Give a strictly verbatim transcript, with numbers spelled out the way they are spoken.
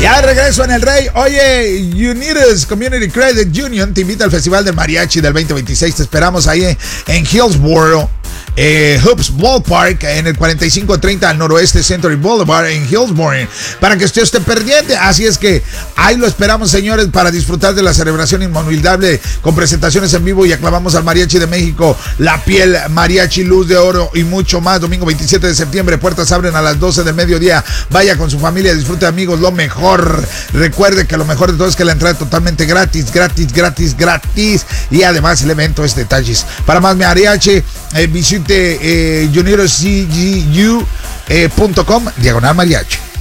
Ya de regreso en El Rey. Oye, Unitas Community Credit Union te invita al Festival del Mariachi del veinte veintiséis. Te esperamos ahí en Hillsboro. Eh, Hoops Ballpark en el cuarenta y cinco treinta al noroeste Century Boulevard en Hillsboro, para que usted esté pendiente. Así es que ahí lo esperamos, señores, para disfrutar de la celebración inolvidable con presentaciones en vivo y aclamamos al Mariachi de México, La Piel Mariachi, Luz de Oro y mucho más. Domingo veintisiete de septiembre, puertas abren a las doce del mediodía. Vaya con su familia, disfrute, amigos, lo mejor. Recuerde que lo mejor de todo es que la entrada es totalmente gratis, gratis, gratis, gratis, y además el evento es detalles. Para más mariachi, eh, visite eh, unidos c g u punto com diagonal mariachi.